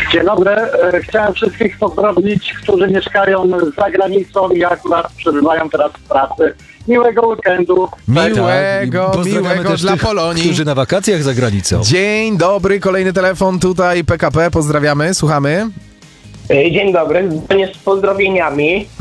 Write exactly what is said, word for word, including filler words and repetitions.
Dzień dobry. E, Chciałem wszystkich pozdrowić, którzy mieszkają za granicą i akurat przebywają teraz w pracy. Miłego weekendu. Miłego, Tak, pozdrawiamy miłego też dla tych, Polonii. którzy na wakacjach za granicą. Dzień dobry, kolejny telefon tutaj P K P, pozdrawiamy, słuchamy. Dzień dobry, dzwonię z pozdrowieniami.